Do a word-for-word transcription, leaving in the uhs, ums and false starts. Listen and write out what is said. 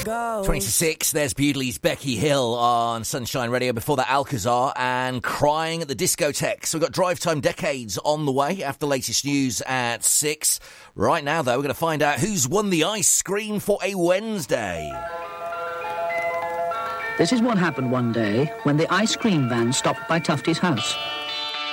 twenty to six, there's Bewdley's Becky Hill on Sunshine Radio. Before that, Alcazar and Crying at the Discotheque. So we've got Drive Time Decades on the way after the latest news at six. Right now, though, we're going to find out who's won the ice cream for a Wednesday. This is what happened one day when the ice cream van stopped by Tufty's house.